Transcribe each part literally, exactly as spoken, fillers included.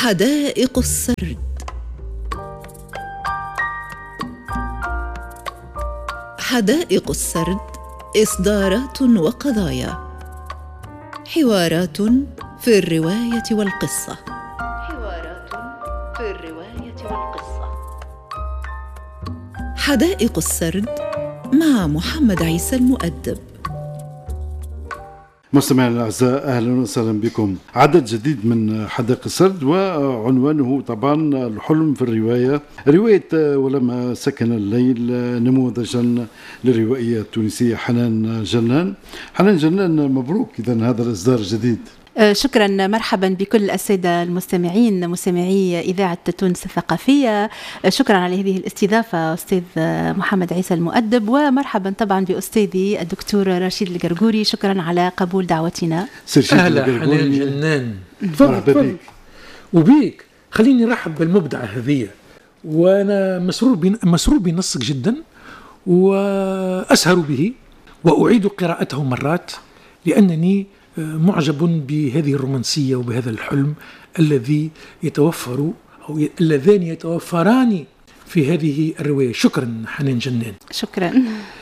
حدائق السرد. حدائق السرد إصدارات وقضايا، حوارات في الرواية والقصة. حوارات في الرواية والقصة. حدائق السرد مع محمد عيسى المؤدب. مستمعينا الأعزاء، أهلا وسهلا بكم. عدد جديد من حدائق السرد، وعنوانه طبعا الحلم في الرواية. رواية ولما سكن الليل نموذجا للروائية التونسية حنان جنان. حنان جنان، مبروك إذن هذا الإصدار الجديد. شكرا، مرحبا بكل السادة المستمعين مستمعي إذاعة تونس الثقافية. شكرا على هذه الاستضافة أستاذ محمد عيسى المؤدب، ومرحبا طبعا بأستاذي الدكتور رشيد القرقوري. شكرا على قبول دعوتنا. أهلا حنان جنان، تفضل وبيك. خليني نرحب بالمبدعة هذه، وأنا مسرور مسرور بنصك جدا، وأسهر به وأعيد قراءته مرات، لأنني معجب بهذه الرومانسية وبهذا الحلم الذي يتوفر أو اللذان يتوفران في هذه الرواية. شكرا حنان جنان. شكرا.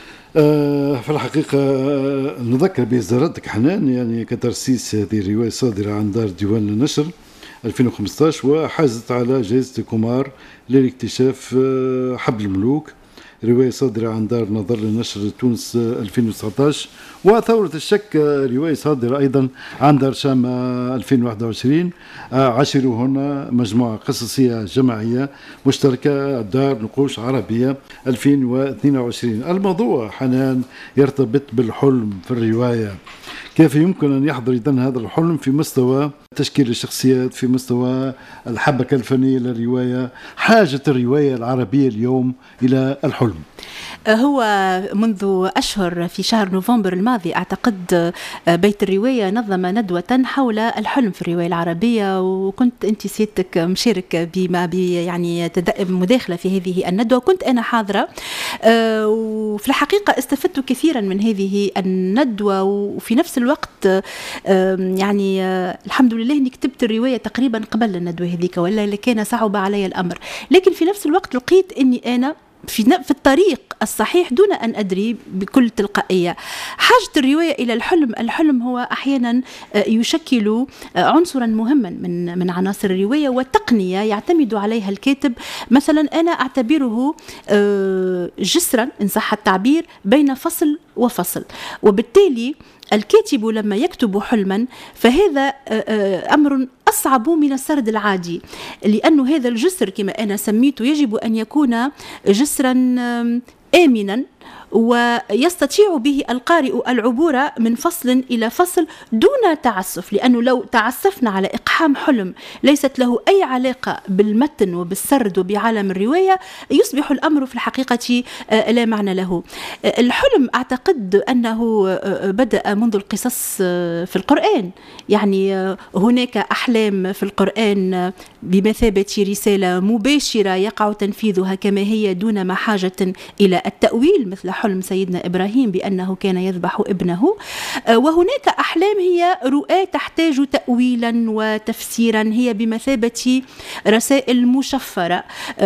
آه في الحقيقة آه نذكر بإصداراتك حنان، يعني كترسيس هذه الرواية صادرة عن دار ديوان النشر ألفين وخمسة عشر، وحازت على جائزة كومار للاكتشاف آه حبل الملوك، رواية صادرة عن دار نظر للنشر تونس ألفين وتسعة عشر، وثورة الشك رواية صادرة أيضا عن دار شام ألفين وواحد وعشرين. عاشروا هنا مجموعة قصصية جماعية مشتركة دار نقوش عربية ألفين واثنين وعشرين. الموضوع حنان يرتبط بالحلم في الرواية. كيف يمكن أن يحضر إذن هذا الحلم في مستوى تشكيل الشخصيات، في مستوى الحبكة الفنية للرواية، حاجة الرواية العربية اليوم إلى الحلم؟ هو منذ أشهر في شهر نوفمبر الماضي أعتقد بيت الرواية نظم ندوة حول الحلم في الرواية العربية، وكنت أنت سيادتك مشارك بما بي يعني مداخلة في هذه الندوة، وكنت أنا حاضرة. وفي الحقيقة استفدت كثيرا من هذه الندوة، وفي نفس الوقت يعني الحمد لله أني كتبت الرواية تقريبا قبل الندوة هذيك، ولا كان صعب علي الأمر، لكن في نفس الوقت لقيت أني أنا في في الطريق الصحيح دون أن أدري بكل تلقائية. حاجة الرواية إلى الحلم، الحلم هو أحيانا يشكل عنصرا مهما من من عناصر الرواية، وتقنية يعتمد عليها الكاتب. مثلا أنا أعتبره جسرا إن صح التعبير بين فصل وفصل، وبالتالي الكاتب لما يكتب حلما فهذا أمر أصعب من السرد العادي، لأن هذا الجسر كما أنا سميته يجب أن يكون جسرا آمنا ويستطيع به القارئ العبور من فصل إلى فصل دون تعسف، لأنه لو تعسفنا على إقحام حلم ليست له أي علاقة بالمتن وبالسرد وبعالم الرواية يصبح الأمر في الحقيقة لا معنى له. الحلم أعتقد أنه بدأ منذ القصص في القرآن، يعني هناك أحلام في القرآن بمثابة رسالة مباشرة يقع تنفيذها كما هي دون ما حاجة إلى التأويل، مثل حلم سيدنا إبراهيم بأنه كان يذبح ابنه. وهناك أحلام هي رؤى تحتاج تأويلا وتفسيرا، هي بمثابة رسائل مشفرة.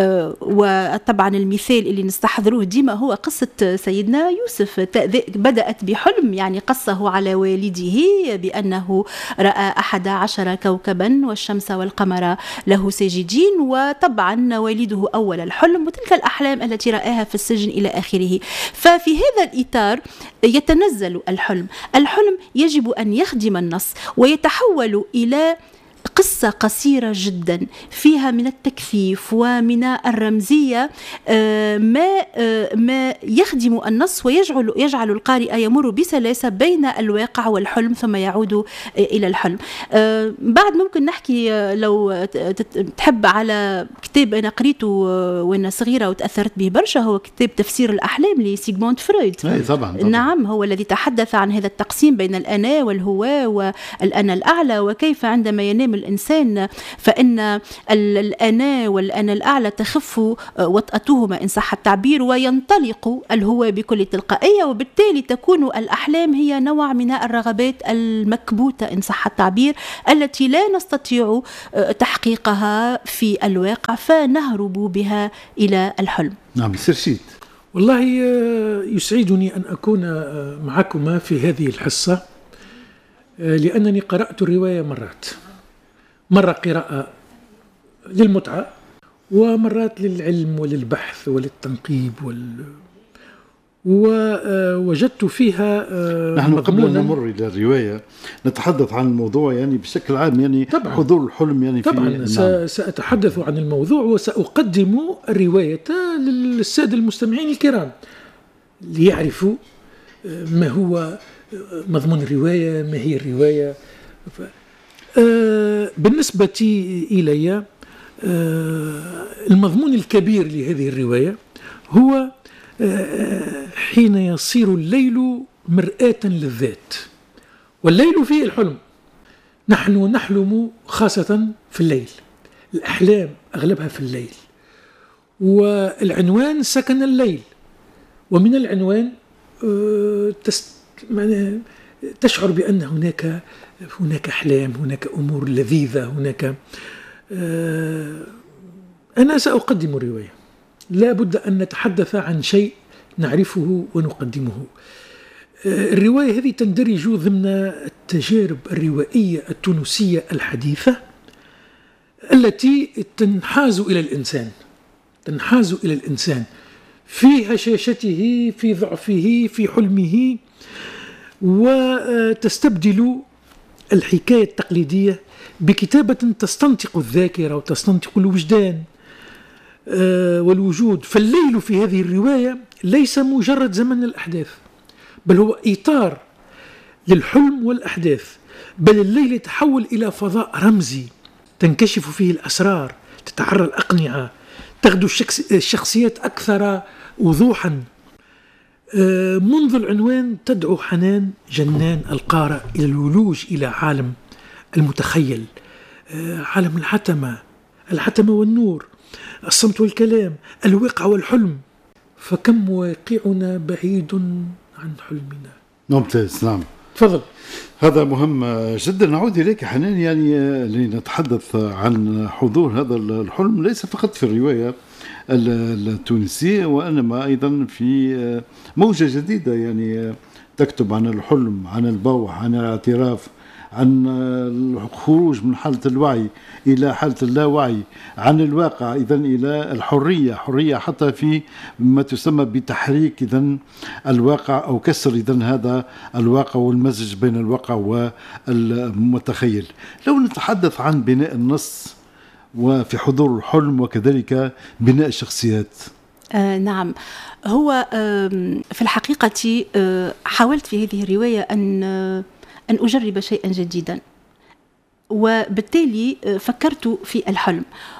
وطبعا المثال اللي نستحضروه ديما هو قصة سيدنا يوسف، بدأت بحلم يعني قصه على والده بأنه رأى أحد عشر كوكبا والشمس والقمر له ساجدين، وطبعا والده أول الحلم وتلك الأحلام التي رآها في السجن إلى آخره. ففي هذا الإطار يتنزل الحلم. الحلم يجب أن يخدم النص ويتحول إلى قصة قصيرة جدا فيها من التكثيف ومن الرمزية ما ما يخدم النص ويجعل يجعل القارئ يمر بسلاسة بين الواقع والحلم ثم يعود إلى الحلم. بعد ممكن نحكي لو تحب على كتاب أنا قريته وأنا صغيرة وتأثرت به برشا، هو كتاب تفسير الأحلام لسيغموند فرويد. طبعا, طبعا. نعم، هو الذي تحدث عن هذا التقسيم بين الأنا والهواء والأنا الأعلى، وكيف عندما ينام الإنسان، فإن الأنا والأنا الأعلى تخف وطأتهما إن صح التعبير، وينطلق الهو بكل تلقائية، وبالتالي تكون الأحلام هي نوع من الرغبات المكبوتة إن صح التعبير التي لا نستطيع تحقيقها في الواقع، فنهرب بها إلى الحلم. نعم سرشيد. والله يسعدني أن أكون معكما في هذه الحصة، لأنني قرأت الرواية مرات، مرة قراءة للمتعة، ومرات للعلم وللبحث وللتنقيب وال... ووجدت فيها نحن قبل أن نمر إلى الرواية نتحدث عن الموضوع يعني بشكل عام، يعني طبعا حضور الحلم يعني طبعا في نعم. سأتحدث عن الموضوع وسأقدم الرواية للسادة المستمعين الكرام ليعرفوا ما هو مضمون الرواية، ما هي الرواية. بالنسبة إلي المضمون الكبير لهذه الرواية هو حين يصير الليل مرآة للذات، والليل فيه الحلم. نحن نحلم خاصة في الليل، الأحلام أغلبها في الليل، والعنوان سكن الليل، ومن العنوان تشعر بأن هناك هناك أحلام، هناك أمور لذيذة، هناك. أنا سأقدم الرواية، لا بد أن نتحدث عن شيء نعرفه ونقدمه. الرواية هذه تندرج ضمن التجارب الروائية التونسية الحديثة التي تنحاز إلى الإنسان، تنحاز إلى الإنسان في هشاشته، في ضعفه، في حلمه، وتستبدل الحكاية التقليدية بكتابة تستنطق الذاكرة وتستنطق الوجدان والوجود. فالليل في هذه الرواية ليس مجرد زمن الأحداث، بل هو إطار للحلم والأحداث، بل الليل يتحول إلى فضاء رمزي تنكشف فيه الأسرار، تتعرى الأقنعة، تغدو الشخصيات أكثر وضوحا. منذ العنوان تدعو حنان جنان القارئ إلى الولوج إلى عالم المتخيل، عالم الحتمة، الحتمة والنور، الصمت والكلام، الواقع والحلم. فكم واقعنا بعيد عن حلمنا. ممتاز. نعم تفضل. هذا مهم جدا. نعود إليك حنان، يعني لنتحدث عن حضور هذا الحلم ليس فقط في الرواية التونسية، وإنما أيضا في موجة جديدة يعني تكتب عن الحلم، عن البوح، عن الاعتراف، عن الخروج من حالة الوعي إلى حالة اللاوعي، عن الواقع إذن إلى الحرية، حرية حتى في ما تسمى بتحريك إذن الواقع أو كسر إذن هذا الواقع والمزج بين الواقع والمتخيل. لو نتحدث عن بناء النص وفي حضور الحلم وكذلك بناء الشخصيات. آه نعم، هو آه في الحقيقة آه حاولت في هذه الرواية أن آه أن أجرب شيئا جديدا، وبالتالي فكرت في الحلم،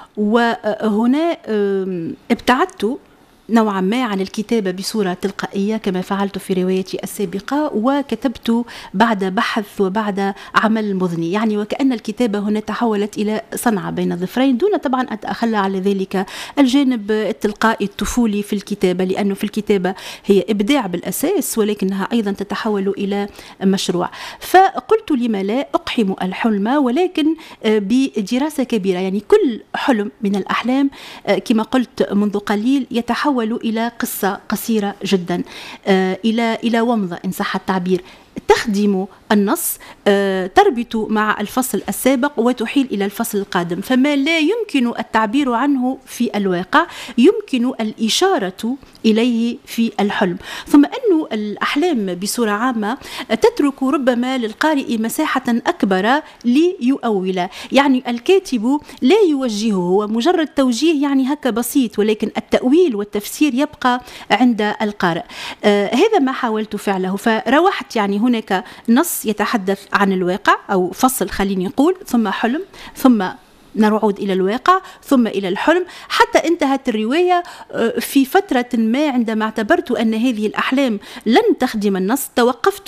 وهنا ابتعدت نوعا ما عن الكتابة بصورة تلقائية كما فعلت في روايتي السابقة، وكتبت بعد بحث وبعد عمل مضني، يعني وكأن الكتابة هنا تحولت إلى صنعة بين ظفرين، دون طبعا أن أتخلى على ذلك الجانب التلقائي الطفولي في الكتابة، لأنه في الكتابة هي إبداع بالأساس ولكنها أيضا تتحول إلى مشروع. فقلت لما لا أقحم الحلم ولكن بدراسة كبيرة، يعني كل حلم من الأحلام كما قلت منذ قليل يتحول إلى قصة قصيرة جدا، إلى إلى ومضة إن صح التعبير، تخدم النص، تربط مع الفصل السابق وتحيل إلى الفصل القادم. فما لا يمكن التعبير عنه في الواقع يمكن الإشارة إليه في الحلم. ثم أن الأحلام بصورة عامة تترك ربما للقارئ مساحة أكبر ليؤول، يعني الكاتب لا يوجهه، هو مجرد توجيه يعني هكا بسيط، ولكن التأويل والتفسير يبقى عند القارئ. آه هذا ما حاولت فعله. فروحت يعني هناك نص يتحدث عن الواقع أو فصل خليني نقول، ثم حلم، ثم نعود إلى الواقع، ثم إلى الحلم، حتى انتهت الرواية في فترة ما عندما اعتبرت أن هذه الأحلام لن تخدم النص توقفت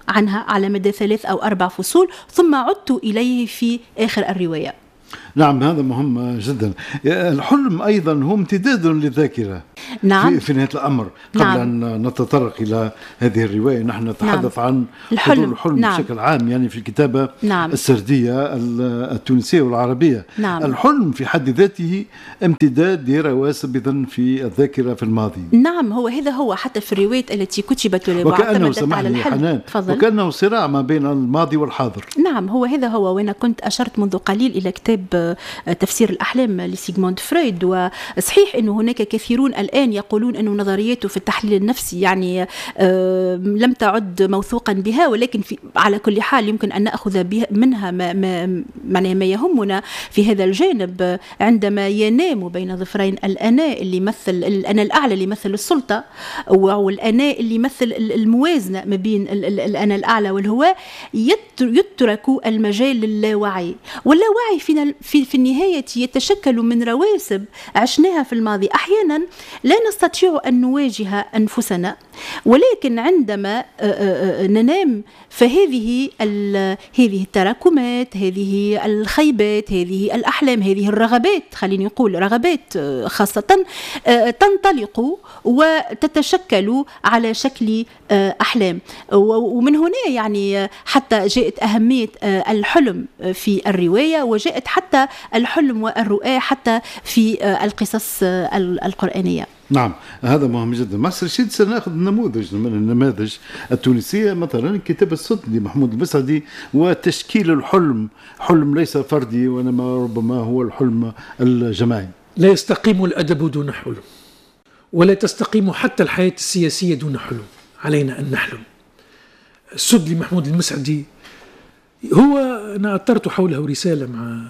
عنها على مدى ثلاث أو أربع فصول، ثم عدت إليه في آخر الرواية. نعم، هذا مهم جدا. الحلم أيضا هو امتداد للذاكرة. نعم. في, في نهاية الأمر قبل نعم. أن نتطرق إلى هذه الرواية نحن نتحدث نعم. عن الحلم, الحلم نعم. بشكل عام، يعني في الكتابة نعم. السردية التونسية والعربية. نعم. الحلم في حد ذاته امتداد لرواسب إذن في الذاكرة في الماضي. نعم، هو هذا هو حتى في الروايات التي كتبت واعتمدت على الحلم. وكأنه صراع ما بين الماضي والحاضر. نعم، هو هذا هو. وأنا كنت أشرت منذ قليل إلى كتاب تفسير الأحلام لسيغموند فرويد، وصحيح أنه هناك كثيرون الآن يقولون أن نظريته في التحليل النفسي يعني لم تعد موثوقا بها، ولكن في على كل حال يمكن أن نأخذ منها ما, ما, ما يهمنا في هذا الجانب. عندما ينام بين ظفرين الأنا اللي يمثل الأنا الأعلى اللي يمثل السلطة، والأنا اللي يمثل الموازنة ما بين الأنا الأعلى والهواء، يترك المجال للاوعي، واللاوعي في, في, في النهاية يتشكل من رواسب عشناها في الماضي. أحيانا لا نستطيع أن نواجه أنفسنا، ولكن عندما ننام فهذه هذه التراكمات، هذه الخيبات، هذه الأحلام، هذه الرغبات، خليني نقول رغبات خاصة، تنطلق وتتشكل على شكل أحلام. ومن هنا يعني حتى جاءت أهمية الحلم في الرواية، وجاءت حتى الحلم والرؤى حتى في القصص القرآنية. نعم، هذا مهم جدا. مصر شيد سنأخذ نموذج من النماذج التونسية، مثلا كتاب الصدق لمحمود المسعدي وتشكيل الحلم، حلم ليس فردي وإنما ربما هو الحلم الجماعي. لا يستقيم الأدب دون حلم، ولا تستقيم حتى الحياة السياسية دون حلم. علينا أن نحلم. السد لمحمود المسعدي هو، أنا أطرت حوله رسالة مع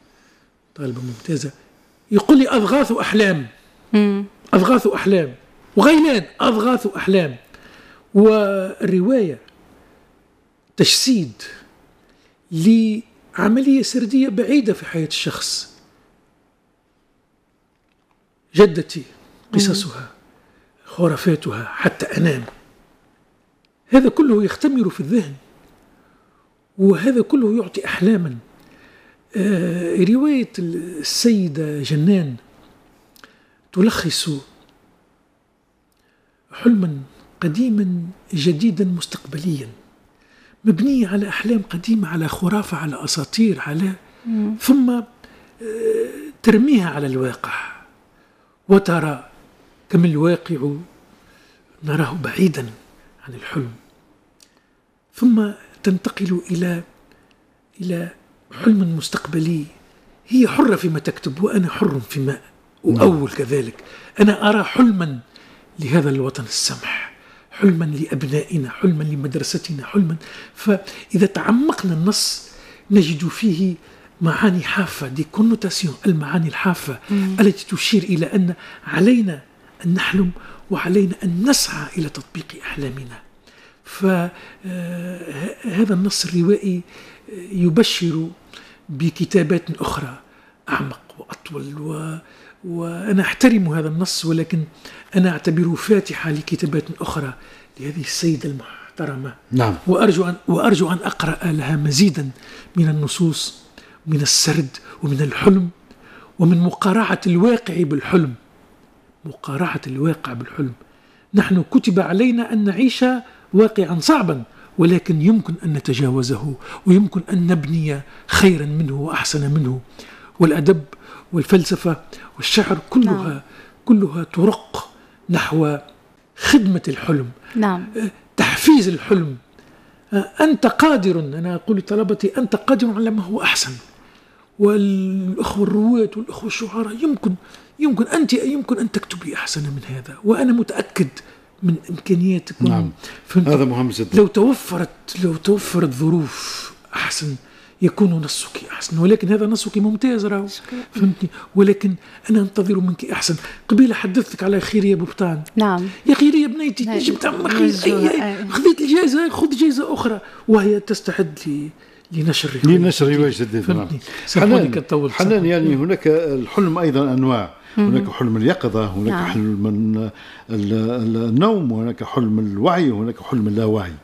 طالبة ممتازة يقول لي أضغاث أحلام م. أضغاث أحلام، وغيلان أضغاث أحلام. والرواية تجسيد لعملية سردية بعيدة في حياة الشخص. جدتي قصصها خرافاتها حتى أنام، هذا كله يختمر في الذهن، وهذا كله يعطي أحلاما. آه رواية السيدة جنان تلخص حلما قديما جديدا مستقبليا، مبنية على أحلام قديمة، على خرافة، على أساطير، على م. ثم آه ترميها على الواقع، وترى كم الواقع نراه بعيدا عن الحلم، ثم تنتقل إلى إلى حلم مستقبلي. هي حرة فيما تكتب وأنا حر فيما أؤول كذلك. أنا أرى حلما لهذا الوطن السمح، حلما لأبنائنا، حلما لمدرستنا، حلما. فإذا تعمقنا النص نجد فيه معاني حافة، دي كونوتاسيون، المعاني الحافة مم. التي تشير إلى أن علينا أن نحلم وعلينا أن نسعى إلى تطبيق أحلامنا. فهذا النص الروائي يبشر بكتابات أخرى أعمق وأطول، و... وأنا أحترم هذا النص، ولكن أنا أعتبره فاتحة لكتابات أخرى لهذه السيدة المحترمة. نعم. وأرجو أن, وأرجو أن أقرأ لها مزيدا من النصوص، من السرد، ومن الحلم، ومن مقارعة الواقع بالحلم. مقارعة الواقع بالحلم. نحن كتب علينا أن نعيش واقعا صعبا، ولكن يمكن أن نتجاوزه، ويمكن أن نبني خيرا منه وأحسن منه. والأدب والفلسفة والشعر كلها نعم. كلها طرق نحو خدمة الحلم. نعم. تحفيز الحلم. أنت قادر، أنا أقول لطلبتي أنت قادر على ما هو أحسن. والأخوة الرواة والأخوة الشعراء يمكن يمكن أنت يمكن أن تكتبي أحسن من هذا، وأنا متأكد من إمكانياتك. نعم. هذا مهم جدا. لو توفرت لو توفرت ظروف أحسن يكون نصك أحسن، ولكن هذا نصك ممتاز راهو، فهمتني. ولكن أنا أنتظر منك أحسن. قبيل حدثتك على خيرية بوبطان. نعم. يا خيرية بنيتي جبت خذيت الجائزة، خذ جائزة أخرى، وهي تستعد لي لنشر لنشر رواية جديدة. حنان حنان يعني هناك الحلم أيضا أنواع. هناك حلم اليقظة، هناك نعم. حلم النوم، وهناك حلم الوعي، وهناك حلم اللاوعي.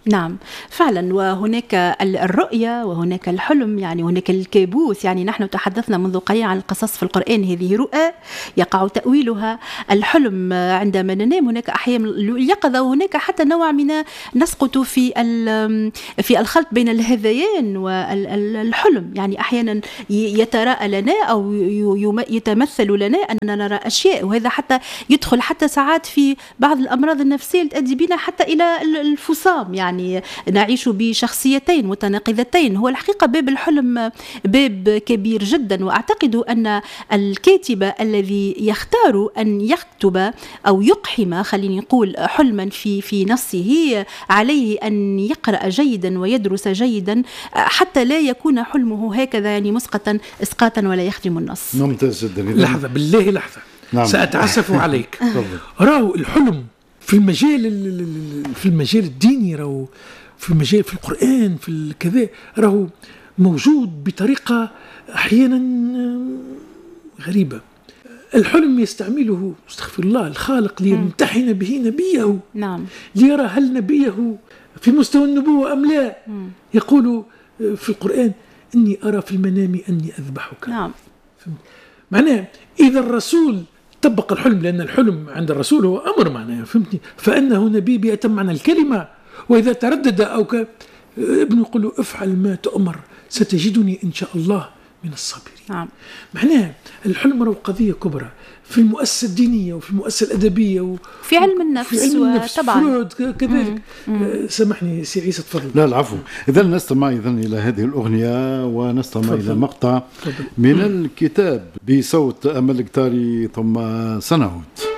نعم فعلا، وهناك الرؤية وهناك الحلم، يعني هناك الكابوس. يعني نحن تحدثنا منذ قليل عن القصص في القرآن، هذه رؤى يقع تأويلها. الحلم عندما ننام هناك أحيانا اليقظة، وهناك حتى نوع من نسقط في في الخلط بين الهذيان والحلم. يعني أحيانا يتراءى لنا أو يتمثل لنا أننا نرى أشياء، وهذا حتى يدخل حتى ساعات في بعض الأمراض النفسية تؤدي بنا حتى إلى الفصام. يعني نعيش بشخصيتين متناقضتين. هو الحقيقة باب الحلم باب كبير جدا، وأعتقد أن الكاتب الذي يختار أن يكتب أو يقحم خليني نقول حلما في في نفسه عليه أن يقرأ جيدا ويدرس جيدا حتى لا يكون حلمه هكذا يعني مسقطا إسقاطا ولا يخدم النص. ممتاز جدا. لحظة بالله لحظة، نعم. سأتعسف عليك. راهو الحلم في المجال في المجال الديني، راهو في المجال في القرآن في كذا، راهو موجود بطريقة أحيانا غريبة. الحلم يستعمله استغفر الله الخالق ليمتحن به نبيه، نعم، ليرى هل نبيه في مستوى النبوة أم لا. مم. يقول في القرآن إني أرى في المنام أني أذبحك. نعم. معناه إذا الرسول طبق الحلم، لأن الحلم عند الرسول هو أمر معناه، فهمتني، فأنه نبي بيتم معنى الكلمة. وإذا تردد أو ك... ابن يقول له افعل ما تؤمر ستجدني إن شاء الله من الصابرين. نعم. معناه الحلم هو قضية كبرى في المؤسسة الدينية وفي المؤسسة الأدبية وفي علم النفس، في علم النفس طبعا فرويد كذلك. آه سامحني سي عيسى تفضل. لا العفو. إذا نستمع إذا إلى هذه الأغنية ونستمع فضل. إلى مقطع فضل. من الكتاب بصوت أمل كتاري ثم سنعود.